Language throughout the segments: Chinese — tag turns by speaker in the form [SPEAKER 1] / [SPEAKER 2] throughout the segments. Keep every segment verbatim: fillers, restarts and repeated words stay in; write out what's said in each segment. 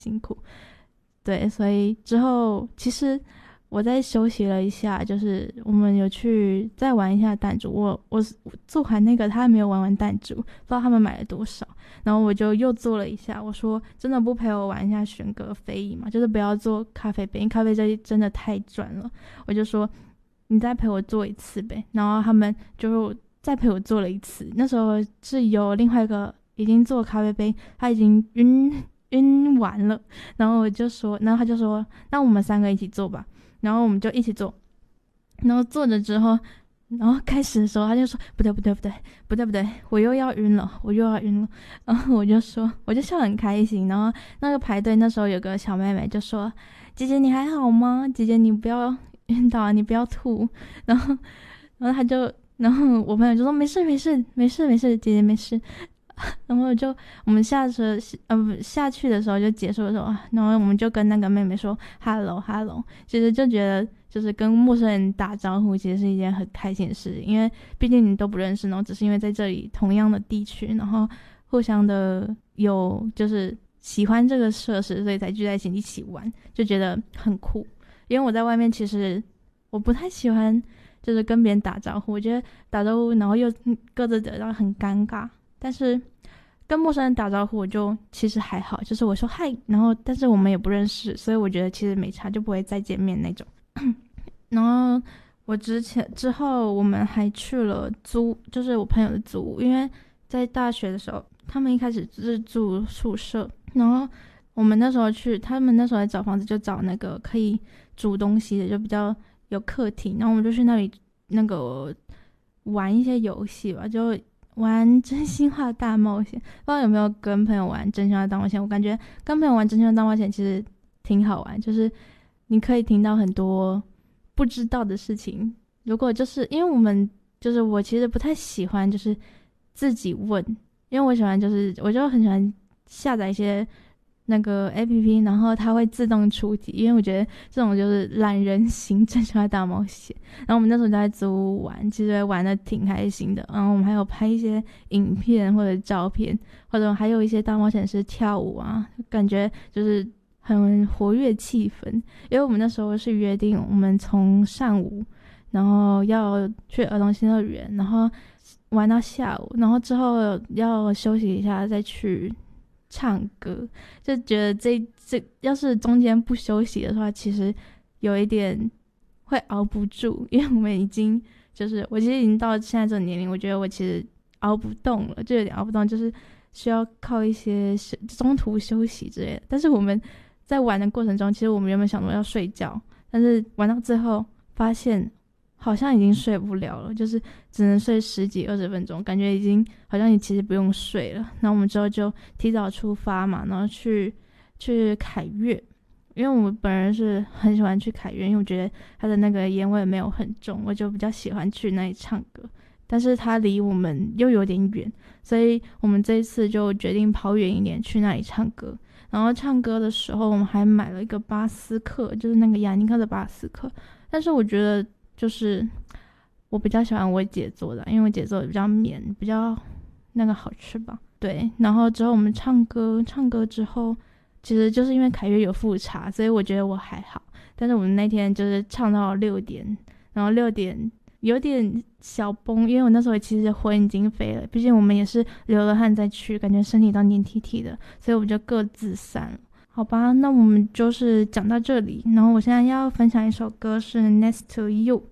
[SPEAKER 1] 辛苦。对，所以之后其实我在休息了一下，就是我们有去再玩一下弹珠。我我做完那个，他还没有玩完弹珠，不知道他们买了多少。然后我就又做了一下，我说真的不陪我玩一下选格飞翼嘛，就是不要做咖啡杯，因为咖啡杯真的太赚了。我就说你再陪我做一次呗。然后他们就再陪我做了一次。那时候是有另外一个已经做咖啡杯，他已经晕晕完了，然后我就说，然后他就说那我们三个一起做吧。然后我们就一起做，然后做着之后，然后开始的时候他就说不对不对不对不对不对，我又要晕了，我又要晕了。然后我就说，我就笑得很开心。然后那个排队那时候有个小妹妹就说，姐姐你还好吗？姐姐你不要晕倒啊，你不要吐。然后然后他就然后我朋友就说没事没事没事没事，姐姐没事。然后就我们下车呃不下去的时候就结束的时候，然后我们就跟那个妹妹说 hello hello， 其实就觉得就是跟陌生人打招呼其实是一件很开心的事，因为毕竟你都不认识，然后只是因为在这里同样的地区，然后互相的有就是喜欢这个设施，所以才聚在一起一起玩，就觉得很酷。因为我在外面其实我不太喜欢就是跟别人打招呼，我觉得打招呼然后又各自得到很尴尬，但是跟陌生人打招呼我就其实还好，就是我说嗨，然后但是我们也不认识，所以我觉得其实没差，就不会再见面那种。然后我之前之后我们还去了租，就是我朋友的租屋，因为在大学的时候他们一开始是住宿舍，然后我们那时候去，他们那时候在找房子就找那个可以煮东西的，就比较有客厅，然后我们就去那里那个玩一些游戏吧，就玩真心话大冒险。不知道有没有跟朋友玩真心话大冒险，我感觉跟朋友玩真心话大冒险其实挺好玩，就是你可以听到很多不知道的事情。如果就是因为我们就是我其实不太喜欢就是自己问，因为我喜欢就是我就很喜欢下载一些那个 A P P， 然后它会自动出题，因为我觉得这种就是懒人型真心话大冒险。然后我们那时候就在租屋玩，其实玩的挺开心的。然后我们还有拍一些影片或者照片，或者还有一些大冒险是跳舞啊，感觉就是很活跃气氛。因为我们那时候是约定我们从上午然后要去儿童新乐园，然后玩到下午，然后之后要休息一下再去唱歌，就觉得这这要是中间不休息的话，其实有一点会熬不住，因为我们已经就是我其实已经到现在这个年龄，我觉得我其实熬不动了，就有点熬不动，就是需要靠一些中途休息之类的。但是我们在玩的过程中，其实我们原本想说要睡觉，但是玩到最后发现好像已经睡不了了，就是只能睡十几二十分钟，感觉已经好像你其实不用睡了。然后我们之后就提早出发嘛，然后去去凯悦，因为我们本人是很喜欢去凯悦，因为我觉得它的那个烟味没有很重，我就比较喜欢去那里唱歌。但是它离我们又有点远，所以我们这一次就决定跑远一点去那里唱歌。然后唱歌的时候我们还买了一个巴斯克，就是那个雅尼克的巴斯克，但是我觉得就是我比较喜欢我姐做的，因为我姐做的比较绵，比较那个好吃吧。对，然后之后我们唱歌唱歌之后，其实就是因为凯悦有副茶，所以我觉得我还好。但是我们那天就是唱到六点，然后六点有点小崩，因为我那时候其实魂已经飞了，毕竟我们也是流了汗再去，感觉身体都黏 T T 的，所以我们就各自散了。好吧，那我们就是讲到这里，然后我现在要分享一首歌是 Next to You。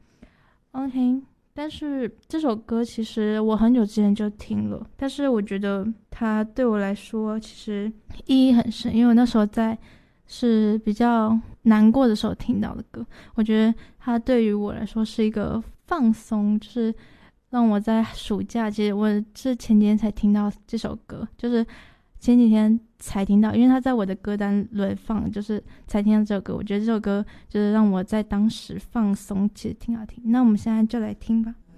[SPEAKER 1] OK， 但是这首歌其实我很久之前就听了，但是我觉得它对我来说其实意义很深，因为我那时候在是比较难过的时候听到的歌。我觉得它对于我来说是一个放松，就是让我在暑假，其实我是前几天才听到这首歌，就是前几天才听到，因为他在我的歌单轮放，就是才听到这首歌。我觉得这首歌就是让我在当时放松，其实挺好听。那我们现在就来听吧。